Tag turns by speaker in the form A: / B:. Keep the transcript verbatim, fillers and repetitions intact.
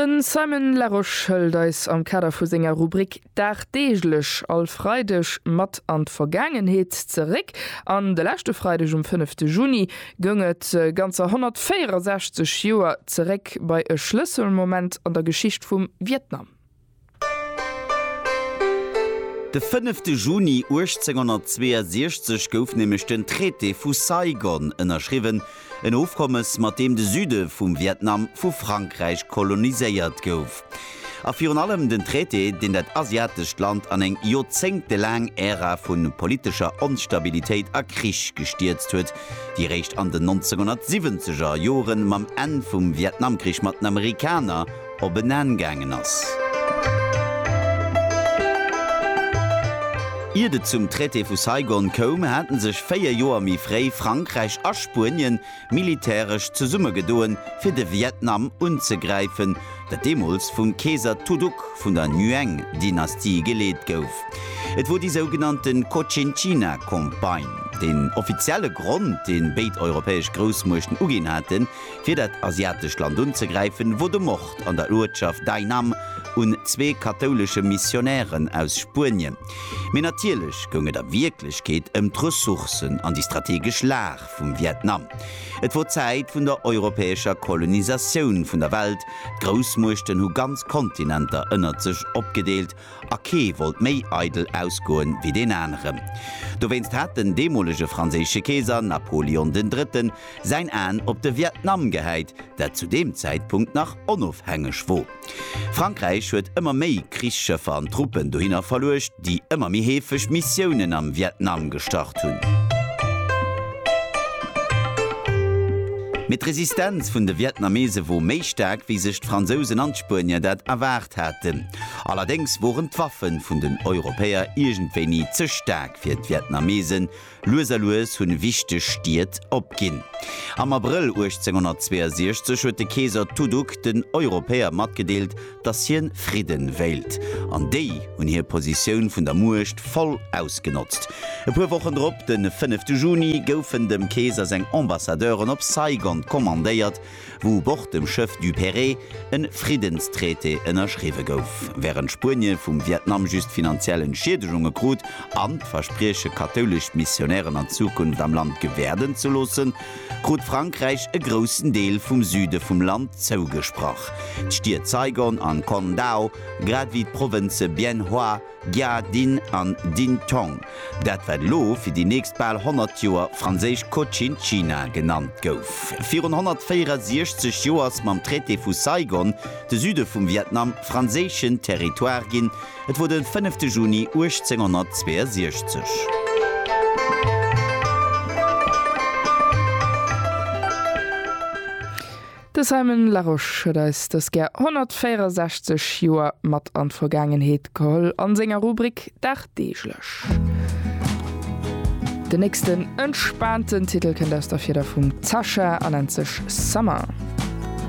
A: Den Simon Laroche is am Kader vu senger Rubrik Dagdeeglech all Freidech mat an Vergangenheet zerek. An de lächte Freidech um fünften Juni gënget ganzer hundertvierundsechzig Joer zerek bei e Schlüsselmoment an der Geschicht vum Vietnam.
B: De fünften Juni achtzehnhundertzweiundsechzig gouf nämlich den Traité vu Saigon ënnerschriwen, en Aufkommes mat dem de Süde vum Vietnam vu Frankreich koloniséiert gouf. A virun allem den Traité, den dat asiatisch Land an eng jozengtelang Ära vun politischer Instabilitéit a Krich gestierzt huet, die recht an den neunzehnhundertsiebziger Joren mam En vum Vietnamkrich mat den Amerikaner op benangangen ass. Ide zum Traité vu Saigon kom, hätten sech féier Joer mi frei Frankreich a Spurien militärisch ze Summe gedoen fir de Vietnam unzegreifen, dat Demols vum Kaiser Tuduk vun der Nguyen-Dynastie geleet gouf. Et wo die sogenannten Cochinchina-Kompagne. Den offizielle Grund, den beid europäisch Großmuchten ugin hatten, fir dat asiatisch Land unzugreifen, wo de Mord an der Ortschaft Dainam und zwei katholische Missionären aus Spurien. Men natierlich gonge der Wirklichkeit um Ressourcen an die strategische Lage vom Vietnam. Et war Zeit vun der europäischer Kolonisation vun der Welt. Großmuchten hu ganz Kontinenter ënnert sich opgedeelt, a kee wollt méi eidel ausgoen wie den anderen. Du wennst hat den demolische französische Kaiser Napoleon den Dritten sein An op de Vietnam geheit, der zu dem Zeitpunkt nach onofhängig wo. Frankreich huet immer méi Kriechschëffer an Truppen dohinner verlocht, die immer mi hefech Missionen am Vietnam gestart hunn. Mit Resistenz vun de Vietnamese wo méi stark wie sech Franzosen an Spurien dat erwart hätten. Allerdings waren d'Waffen vun den Europäer irgendwei nie ze stark fir d' Vietnamesen, loser loes hunn wichte stiert opginn. Am April achtzehnhundertzweiundsechzig huet de Kaiser Tuduk den Europäer matgedeelt, dass hien Frieden wählt. An déi hunn hier Positionioun vun der Muecht voll ausgenutzt. E puer wochen drop den fünften Juni goufen dem Kaiser seg Ambassadeuren op Saigon kommandéiert, wo bord dem Chef du Perret en Friedenstraité ënnerschriwe gouf. Während Spurien vum Vietnam just finanziellen Schädechungen krut an verspreche katholisch Missionären an Zukunft am Land gewährden zu lassen, krut Frankreich e großen Deel vum Süde vum Land zougesprach. Stier Saigon an Con Dao, grad wie Provinze Bien Hoa, Gia Din an Din Tong. Dat werd lo fir die nächst bald hundert Joer Franzésisch Cochinchina genannt gouf. vierhundertvierundsechzig Joers mam Traité vu Saigon, de Süde vum Vietnam franzéschen Territoire ginn, et wurde den fünften Juni achtzehnhundertzweiundsechzig.
A: De Simon Laroche is das ger hundertvierundsechzig Joer mat an Vergangenheet geholl an senger Rubrik Dagdeeglech. Den nächsten entspannten Titel kennt das dafür vum Zascha an sich Summer.